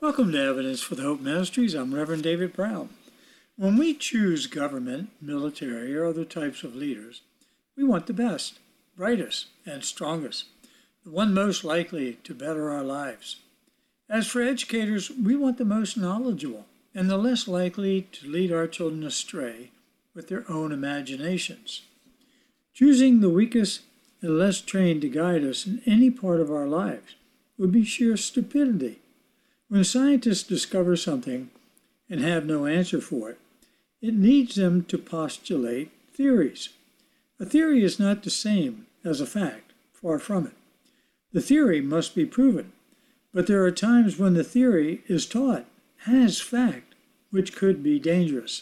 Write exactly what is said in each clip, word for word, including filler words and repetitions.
Welcome to Evidence for the Hope Ministries. I'm Reverend David Brown. When we choose government, military, or other types of leaders, we want the best, brightest, and strongest, the one most likely to better our lives. As for educators, we want the most knowledgeable and the less likely to lead our children astray with their own imaginations. Choosing the weakest and less trained to guide us in any part of our lives would be sheer stupidity. When scientists discover something and have no answer for it, it leads them to postulate theories. A theory is not the same as a fact, far from it. The theory must be proven, but there are times when the theory is taught as fact, which could be dangerous.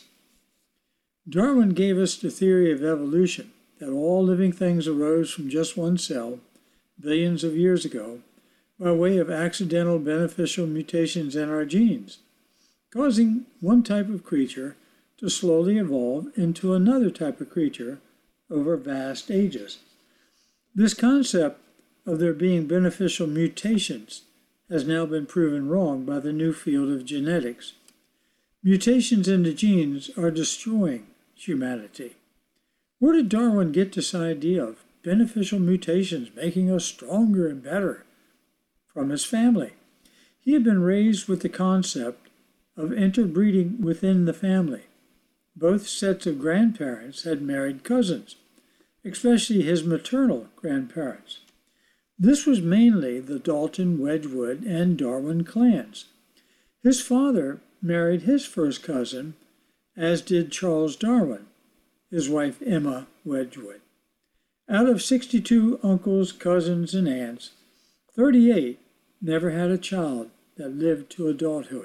Darwin gave us the theory of evolution, that all living things arose from just one cell, billions of years ago, by way of accidental beneficial mutations in our genes, causing one type of creature to slowly evolve into another type of creature over vast ages. This concept of there being beneficial mutations has now been proven wrong by the new field of genetics. Mutations in the genes are destroying humanity. Where did Darwin get this idea of beneficial mutations making us stronger and better? From his family. He had been raised with the concept of interbreeding within the family. Both sets of grandparents had married cousins, especially his maternal grandparents. This was mainly the Dalton, Wedgwood, and Darwin clans. His father married his first cousin, as did Charles Darwin, his wife Emma Wedgwood. Out of sixty-two uncles, cousins, and aunts, thirty-eight never had a child that lived to adulthood.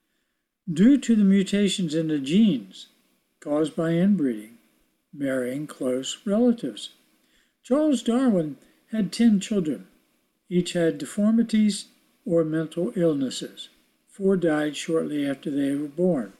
Due to the mutations in the genes caused by inbreeding, marrying close relatives. Charles Darwin had ten children. Each had deformities or mental illnesses. Four died shortly after they were born.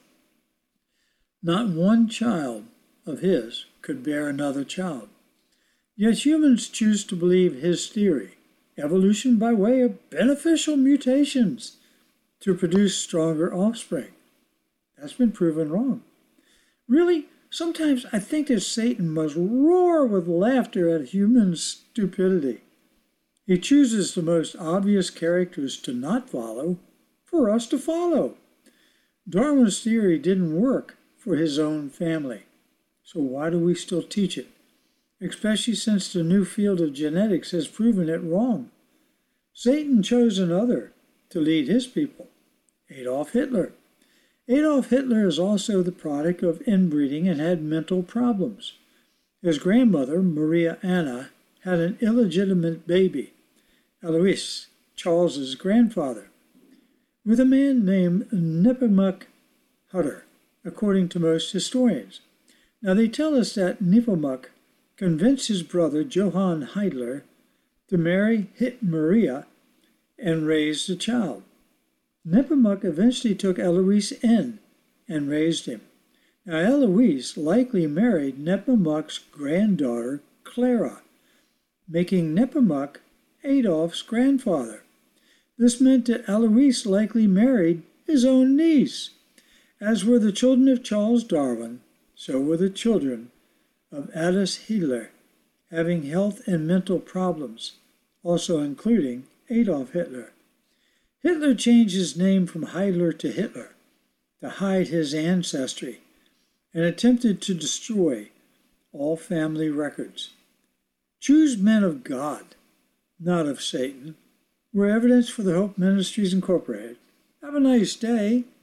Not one child of his could bear another child. Yet humans choose to believe his theory, evolution by way of beneficial mutations to produce stronger offspring. That's been proven wrong. Really, sometimes I think that Satan must roar with laughter at human stupidity. He chooses the most obvious characters to not follow for us to follow. Darwin's theory didn't work for his own family, so why do we still teach it? Especially since the new field of genetics has proven it wrong. Satan chose another to lead his people, Adolf Hitler. Adolf Hitler is also the product of inbreeding and had mental problems. His grandmother, Maria Anna, had an illegitimate baby, Alois, Charles's grandfather, with a man named Nepomuk Hutter, according to most historians. Now they tell us that Nepomuk convinced his brother Johann Hitler to marry Hit Maria and raise the child. Nepomuk eventually took Alois in and raised him. Now Alois likely married Nepomuk's granddaughter Clara, making Nepomuk Adolf's grandfather. This meant that Alois likely married his own niece. As were the children of Charles Darwin, so were the children of Adolf Hitler, having health and mental problems, also including Adolf Hitler. Hitler changed his name from Hitler to Hitler to hide his ancestry and attempted to destroy all family records. Choose men of God, not of Satan. We're Evidence for the Hope Ministries Incorporated. Have a nice day.